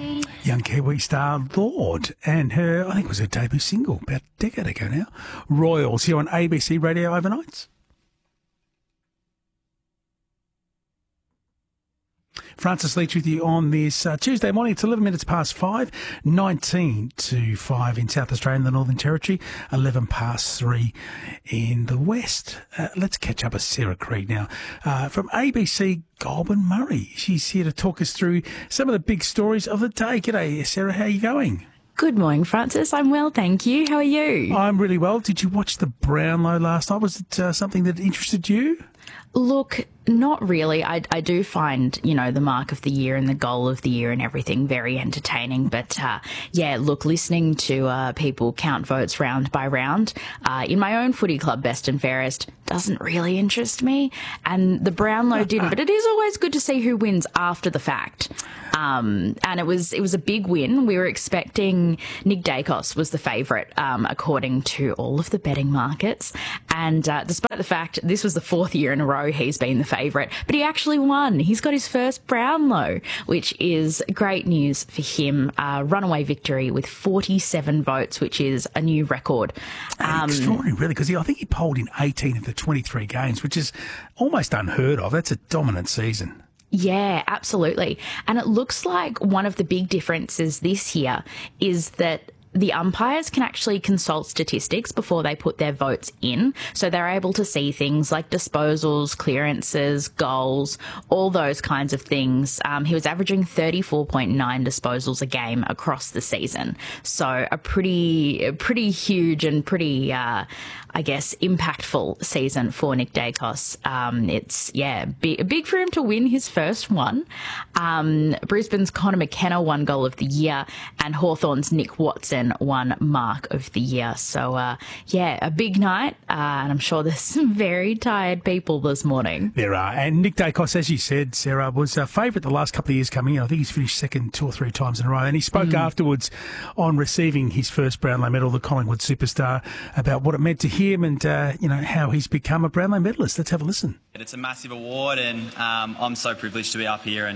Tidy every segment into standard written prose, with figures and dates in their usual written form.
Young Kiwi star Lord and her, I think it was her debut single about a decade ago now, Royals, here on ABC Radio Overnights. Francis Leach with you on this Tuesday morning. It's 11 minutes past 5, 19 to 5 in South Australia and the Northern Territory, 11 past 3 in the West. Let's catch up with Sarah Krieg now from ABC Goulburn Murray. She's here to talk us through some of the big stories of the day. G'day, Sarah. How are you going? Good morning, Francis. I'm well, thank you. How are you? I'm really well. Did you watch the Brownlow last night? Was it something that interested you? Look, not really. I do find, the mark of the year and the goal of the year and everything very entertaining. But, listening to people count votes round by round in my own footy club, Best and Fairest, doesn't really interest me. And the Brownlow didn't. But it is always good to see who wins after the fact. And it was a big win. We were expecting Nick Dacos was the favourite, according to all of the betting markets. And despite the fact this was the fourth year in a row he's been the favourite, but he actually won. He's got his first Brownlow, which is great news for him. Runaway victory with 47 votes, which is a new record. Extraordinary, really, because I think he polled in 18 of the 23 games, which is almost unheard of. That's a dominant season. Yeah, absolutely. And it looks like one of the big differences this year is that the umpires can actually consult statistics before they put their votes in. So they're able to see things like disposals, clearances, goals, all those kinds of things. He was averaging 34.9 disposals a game across the season. So a pretty huge and pretty, impactful season for Nick Dacos. It's big for him to win his first one. Brisbane's Connor McKenna won Goal of the Year, and Hawthorn's Nick Watson won Mark of the Year. So, a big night, and I'm sure there's some very tired people this morning. There are. And Nick Dacos, as you said, Sarah, was a favourite the last couple of years coming in. I think he's finished second 2 or 3 times in a row. And he spoke afterwards on receiving his first Brownlow medal, the Collingwood superstar, about what it meant to him and, how he's become a Brownlow medalist. Let's have a listen. It's a massive award, and I'm so privileged to be up here, and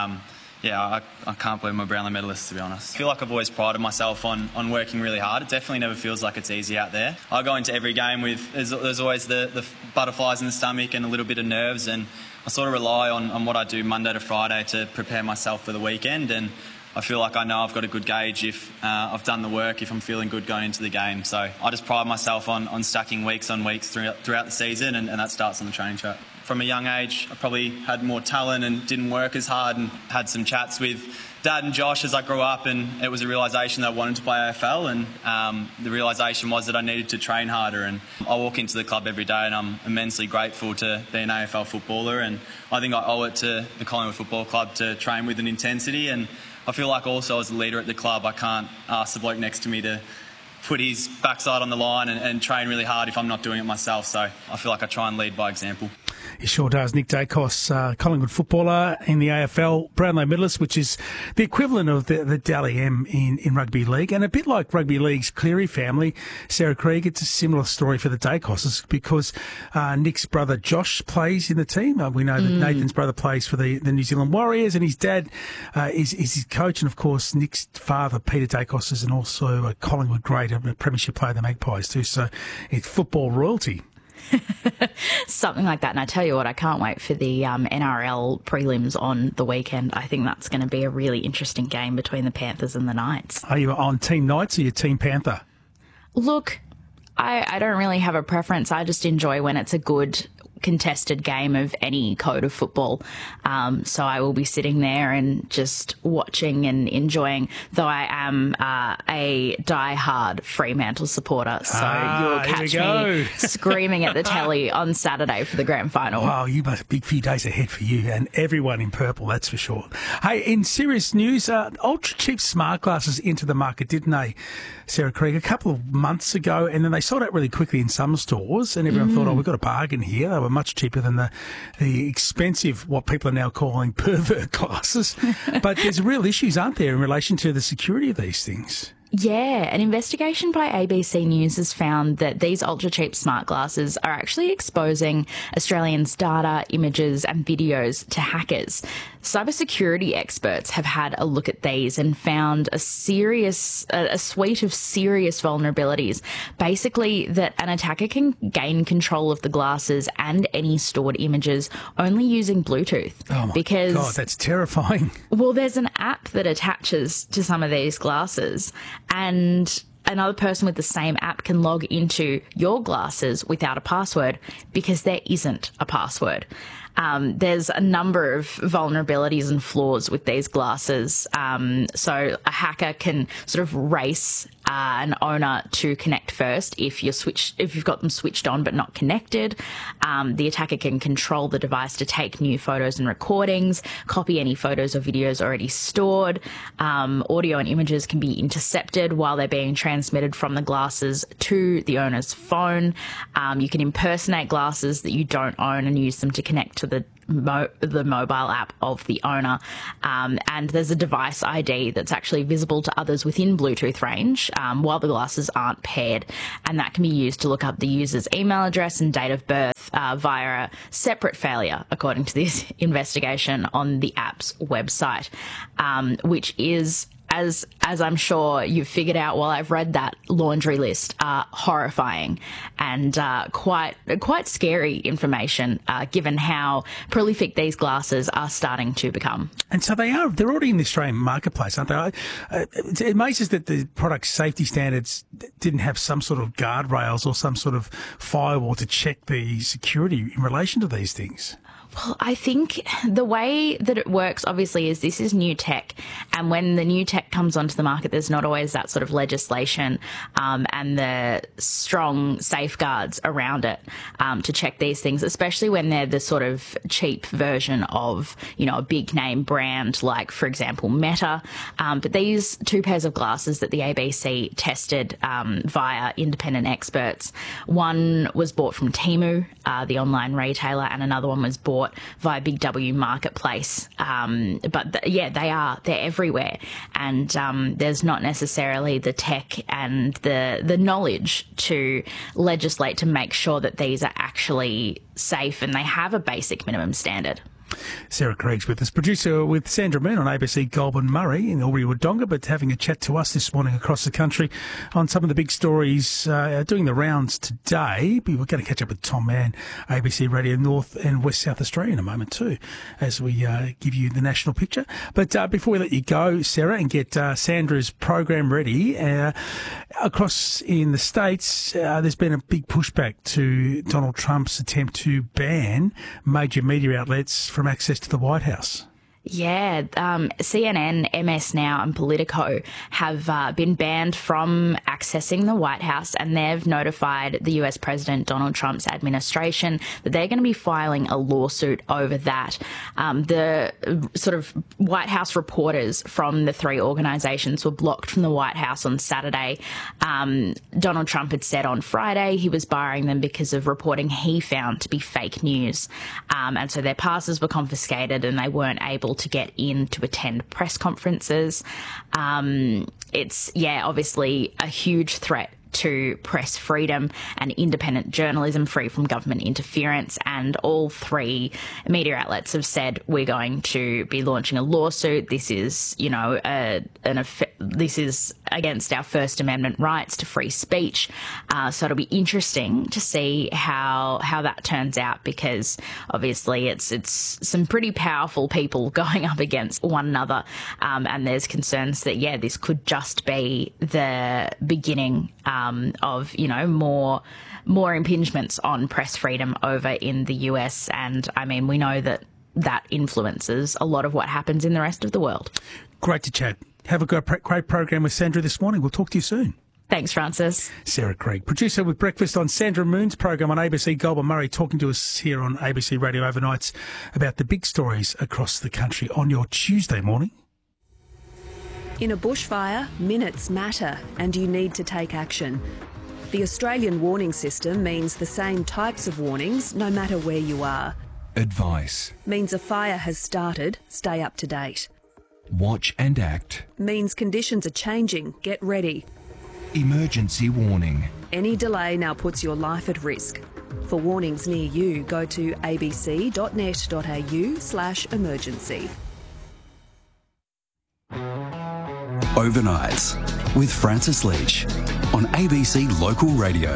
I can't believe I'm a Brownlow medalist, to be honest. I feel like I've always prided myself on working really hard. It definitely never feels like it's easy out there. I go into every game with, there's always the butterflies in the stomach and a little bit of nerves, and I sort of rely on what I do Monday to Friday to prepare myself for the weekend, and I feel like I know I've got a good gauge if I've done the work, if I'm feeling good going into the game. So I just pride myself on stacking weeks on weeks throughout the season, and that starts on the training track. From a young age, I probably had more talent and didn't work as hard, and had some chats with Dad and Josh as I grew up, and it was a realisation that I wanted to play AFL, and the realisation was that I needed to train harder. And I walk into the club every day and I'm immensely grateful to be an AFL footballer, and I think I owe it to the Collingwood Football Club to train with an intensity. And I feel like also as a leader at the club, I can't ask the bloke next to me to put his backside on the line and train really hard if I'm not doing it myself. So I feel like I try and lead by example. He sure does. Nick Dacos, Collingwood footballer in the AFL, Brownlow medalist, which is the equivalent of the Dally M in rugby league. And a bit like rugby league's Cleary family, Sarah Krieg, it's a similar story for the Dacoses because Nick's brother Josh plays in the team. We know that Nathan's brother plays for the New Zealand Warriors, and his dad is his coach. And, of course, Nick's father, Peter Dacos, is also a Collingwood great, a premiership player, the Magpies too. So it's football royalty. Something like that. And I tell you what, I can't wait for the NRL prelims on the weekend. I think that's going to be a really interesting game between the Panthers and the Knights. Are you on Team Knights or you Team Panther? Look, I don't really have a preference. I just enjoy when it's a good contested game of any code of football. So I will be sitting there and just watching and enjoying, though I am a die-hard Fremantle supporter. So you'll catch me screaming at the telly on Saturday for the grand final. Wow, you must have a big few days ahead for you and everyone in purple, that's for sure. Hey, in serious news, ultra cheap smart glasses into the market, didn't they, Sarah Krieg, a couple of months ago, and then they sold out really quickly in some stores, and everyone thought, we've got a bargain here. They were much cheaper than the expensive, what people are now calling pervert glasses. But there's real issues, aren't there, in relation to the security of these things? Yeah, an investigation by ABC News has found that these ultra-cheap smart glasses are actually exposing Australians' data, images and videos to hackers. Cybersecurity experts have had a look at these and found a suite of serious vulnerabilities. Basically, that an attacker can gain control of the glasses and any stored images only using Bluetooth. Oh my God, that's terrifying. Well, there's an app that attaches to some of these glasses, and another person with the same app can log into your glasses without a password because there isn't a password. There's a number of vulnerabilities and flaws with these glasses. So a hacker can sort of race an owner to connect first if you've got them switched on but not connected. The attacker can control the device to take new photos and recordings, copy any photos or videos already stored. Audio and images can be intercepted while they're being transmitted from the glasses to the owner's phone. You can impersonate glasses that you don't own and use them to connect to the mobile app of the owner. And there's a device ID that's actually visible to others within Bluetooth range while the glasses aren't paired. And that can be used to look up the user's email address and date of birth via a separate failure, according to this investigation on the app's website, which is, as I'm sure you've figured out while I've read that laundry list, horrifying and quite scary information, given how prolific these glasses are starting to become. And so they're already in the Australian marketplace, aren't they? It amazes that the product safety standards didn't have some sort of guardrails or some sort of firewall to check the security in relation to these things. Well, I think the way that it works, obviously, is this is new tech. And when the new tech comes onto the market, there's not always that sort of legislation and the strong safeguards around it to check these things, especially when they're the sort of cheap version of, a big name brand like, for example, Meta. But these two pairs of glasses that the ABC tested via independent experts, one was bought from Temu, the online retailer, and another one was bought via Big W Marketplace. They're everywhere. And there's not necessarily the tech and the knowledge to legislate to make sure that these are actually safe and they have a basic minimum standard. Sarah Craig's with us, producer with Sandra Moon on ABC Goulburn Murray in Albury-Wodonga, but having a chat to us this morning across the country on some of the big stories doing the rounds today. We're going to catch up with Tom Mann, ABC Radio North and West South Australia in a moment too, as we give you the national picture. But before we let you go, Sarah, and get Sandra's program ready, across in the States, there's been a big pushback to Donald Trump's attempt to ban major media outlets from access to the White House. Yeah, CNN, MS Now and Politico have been banned from accessing the White House, and they've notified the US President Donald Trump's administration that they're going to be filing a lawsuit over that. The sort of White House reporters from the three organisations were blocked from the White House on Saturday. Donald Trump had said on Friday he was barring them because of reporting he found to be fake news. And so their passes were confiscated and they weren't able to get in to attend press conferences. It's, obviously a huge threat to press freedom and independent journalism free from government interference. And all three media outlets have said, we're going to be launching a lawsuit. This is, this is against our First Amendment rights to free speech. So it'll be interesting to see how that turns out, because obviously it's some pretty powerful people going up against one another. And there's concerns that, this could just be the beginning of, more impingements on press freedom over in the US. And I mean, we know that influences a lot of what happens in the rest of the world. Great to chat. Have a great program with Sandra this morning. We'll talk to you soon. Thanks, Francis. Sarah Craig, producer with Breakfast on Sandra Moon's program on ABC Goulburn Murray, talking to us here on ABC Radio Overnights about the big stories across the country on your Tuesday morning. In a bushfire, minutes matter and you need to take action. The Australian warning system means the same types of warnings no matter where you are. Advice. Means a fire has started, stay up to date. watch and act. Means conditions are changing. Get ready. Emergency warning. Any delay now puts your life at risk. For warnings near you, go to abc.net.au/emergency. Overnights with Francis Leach on ABC Local Radio.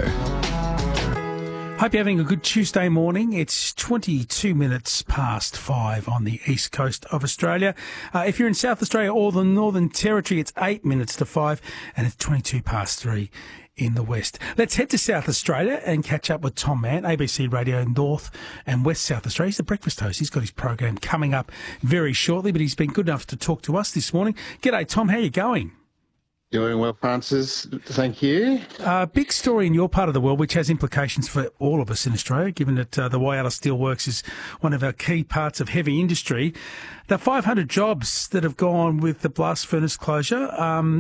Hope you're having a good Tuesday morning. It's 22 minutes past 5 on the east coast of Australia. If you're in South Australia or the Northern Territory, it's 8 minutes to 5 and it's 22 past 3 in the west. Let's head to South Australia and catch up with Tom Mann, ABC Radio North and West South Australia. He's the breakfast host. He's got his program coming up very shortly, but he's been good enough to talk to us this morning. G'day, Tom. How are you going? Doing well, Francis. Thank you. Big story in your part of the world, which has implications for all of us in Australia, given that the Whyalla Steelworks is one of our key parts of heavy industry. The 500 jobs that have gone with the blast furnace closure,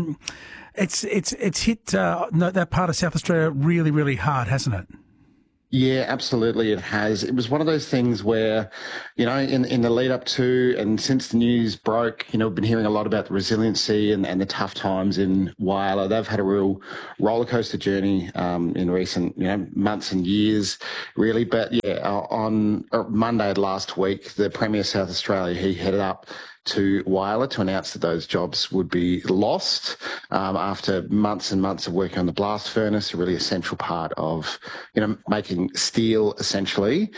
it's hit that part of South Australia really, really hard, hasn't it? Yeah, absolutely it has. It was one of those things where, in the lead up to and since the news broke, we've been hearing a lot about the resiliency and the tough times in Whyalla. They've had a real roller coaster journey in recent, months and years, really. But yeah, on Monday last week, the Premier of South Australia, he headed up to Whyalla to announce that those jobs would be lost after months and months of working on the blast furnace, a really essential part of, making steel essentially.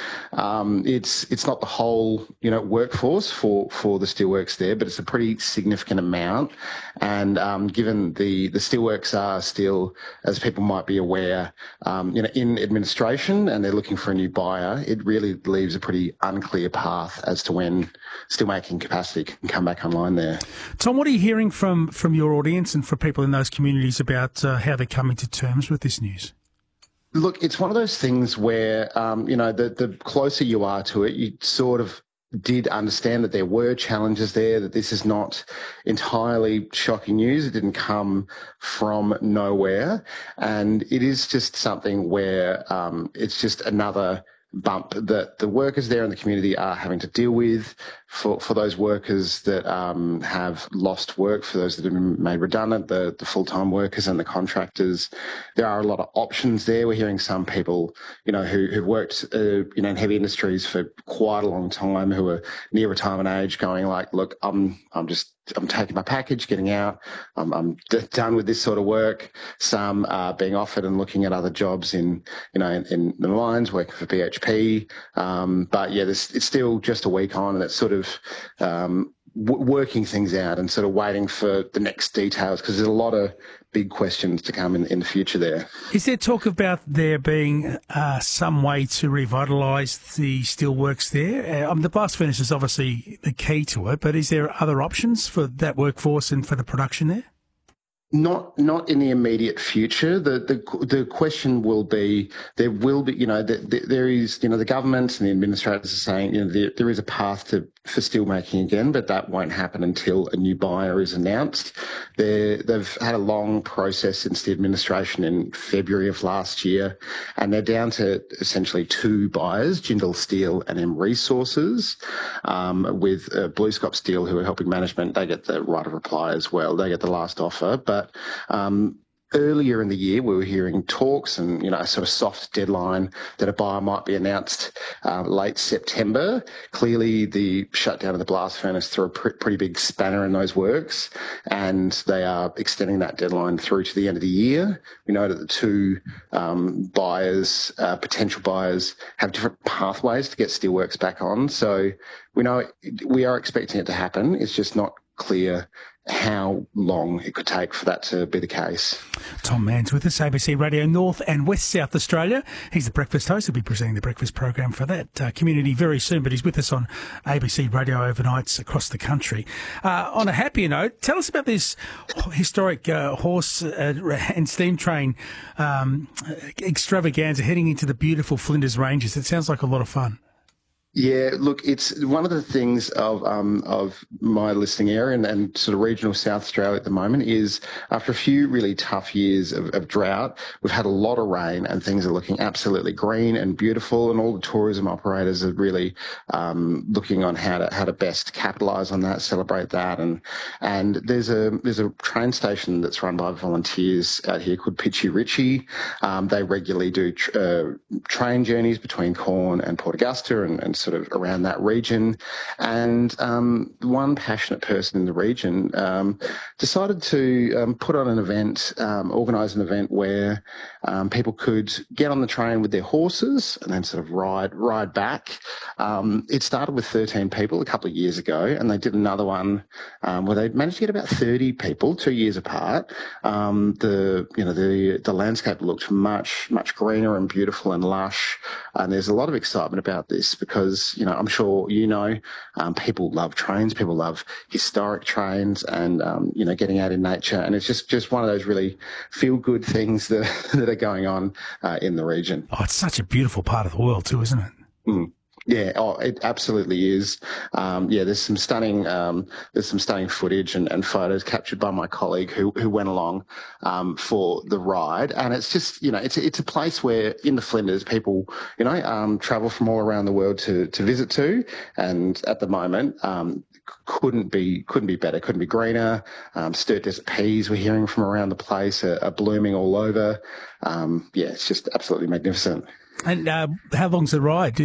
It's not the whole, workforce for the steelworks there, but it's a pretty significant amount. And given the steelworks are still, as people might be aware, in administration and they're looking for a new buyer, it really leaves a pretty unclear path as to when steelmaking capacity can come back online there. Tom, what are you hearing from your audience and for people in those communities about how they're coming to terms with this news? Look, it's one of those things where, the closer you are to it, you sort of did understand that there were challenges there, that this is not entirely shocking news. It didn't come from nowhere. And it is just something where it's just another bump that the workers there in the community are having to deal with. For those workers that have lost work, for those that have been made redundant, the full-time workers and the contractors, there are a lot of options there. We're hearing some people, who've worked, in heavy industries for quite a long time, who are near retirement age, going like, look, I'm taking my package, getting out. I'm done with this sort of work. Some are being offered and looking at other jobs in the mines, working for BHP. But yeah, it's still just a week on, and it's sort of working things out and sort of waiting for the next details, because there's a lot of big questions to come in the future there. Is there talk about there being some way to revitalise the steelworks there? The blast furnace is obviously the key to it, but is there other options for that workforce and for the production there? Not in the immediate future. The question will be, there will be, there is, the government and the administrators are saying, there is a path for steelmaking again, but that won't happen until a new buyer is announced. They've had a long process since the administration in February of last year, and they're down to essentially two buyers, Jindal Steel and M Resources, with BlueScope Steel, who are helping management. They get the right of reply as well. They get the last offer, but earlier in the year, we were hearing talks and, a sort of soft deadline that a buyer might be announced late September. Clearly, the shutdown of the blast furnace threw a pretty big spanner in those works, and they are extending that deadline through to the end of the year. We know that the two buyers, potential buyers, have different pathways to get steelworks back on. So we are expecting it to happen. It's just not clear how long it could take for that to be the case. Tom Mann's with us, ABC Radio North and West South Australia. He's the breakfast host. He'll be presenting the breakfast program for that community very soon, but he's with us on ABC Radio overnights across the country. On a happier note, tell us about this historic horse and steam train extravaganza heading into the beautiful Flinders Ranges. It sounds like a lot of fun. Yeah, look, it's one of the things of my listening area and sort of regional South Australia at the moment is after a few really tough years of drought, we've had a lot of rain and things are looking absolutely green and beautiful, and all the tourism operators are really looking on how to best capitalise on that, celebrate that, and there's a train station that's run by volunteers out here called Pitchy Ritchie. They regularly do train journeys between Corn and Port Augusta and sort of around that region. And one passionate person in the region decided to put on an event, organise an event where people could get on the train with their horses and then sort of ride back. It started with 13 people a couple of years ago, and they did another one where they managed to get about 30 people 2 years apart. The landscape looked much greener and beautiful and lush, and there's a lot of excitement about this because I'm sure people love trains, people love historic trains, and getting out in nature, and it's just one of those really feel good things that are going on in the region. Oh, it's such a beautiful part of the world too, isn't it? Mm. Yeah, it absolutely is. There's some stunning footage and photos captured by my colleague who went along for the ride, and it's just it's a place where in the Flinders people travel from all around the world to visit to, and at the moment couldn't be better, couldn't be greener. Sturt desert peas we're hearing from around the place are blooming all over. It's just absolutely magnificent. And how long's the ride?